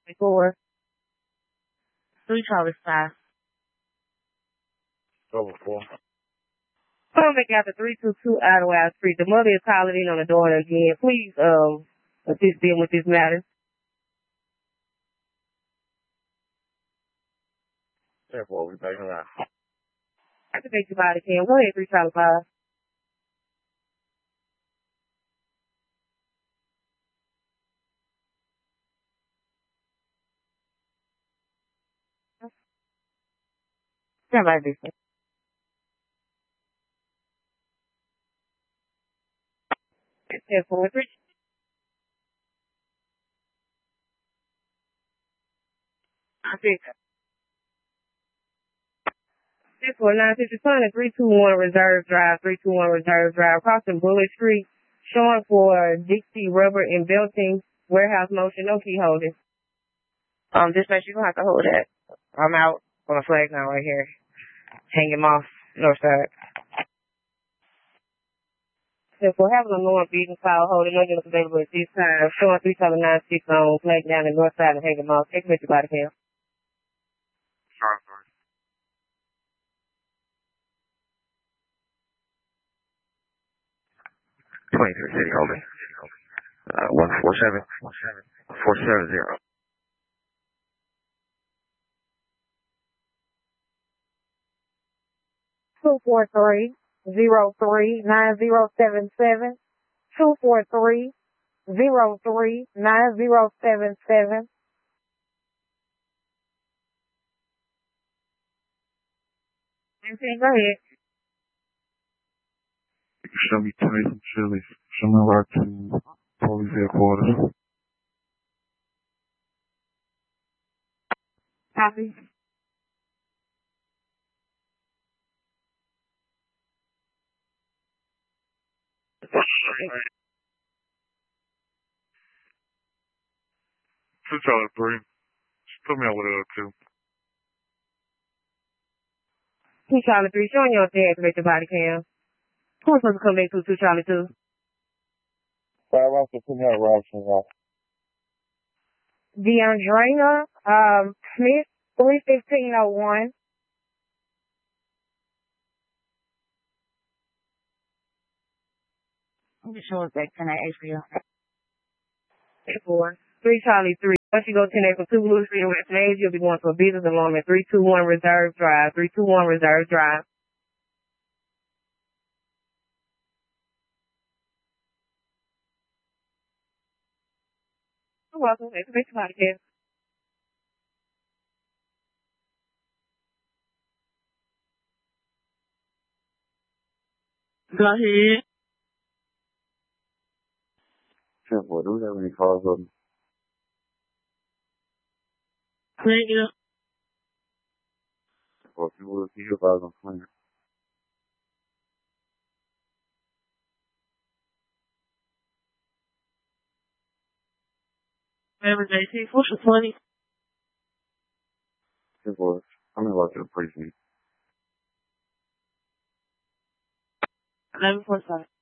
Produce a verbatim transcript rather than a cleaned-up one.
Four. Three Charlie five. Double four. Come back after three two two Idlewild Street. The mother is calling in on the door again. Please um assist them with this matter. Therefore, we back around. Activate your body cam. Go ahead, three Charlie five. Stand by this. Ten four three. I think. Ten four nine fifty son at three two one Reserve Drive, three two one Reserve Drive, crossing Bullet Street, showing for Dixie Rubber and Belting Warehouse Motion, no key holding. Um, dispatch, you gonna have to hold that. I'm out on a flag now right here. Hang him off, north side. If we're having a north beating file holding, no units available at this time, showing three seven nine six on flag down the north side and hang him off. Take with your body cam. Sorry, sorry. twenty-three City holding. Uh, one four seven. four seven zero. Two four three zero three nine zero seven seven. Two four three zero three nine zero seven seven. Okay, go ahead. Show me Tyson Chili. Show me right to police headquarters. Copy. Two Charlie three. Just put me over there too. Two Charlie three, showing you to activate the body cam. Who's supposed to come back to two Charlie two? Five Rocky, put me out right. DeAndrea, um, Smith, three fifteen oh one. I'm just showing back ten A for you. Four. Three Charlie three. Once you go ten A for two Blue Street in West Mays, you'll be going to a business alarm at three two one Reserve Drive. three two one Reserve Drive. You're welcome. Activate the body cam. Go ahead. Ten four. Do we have any calls on? Thank you. Or if you would, see if I was on clean. Whatever, J T. What's the twenty? Ten four. I'm gonna walk to the precinct. eleven four seven.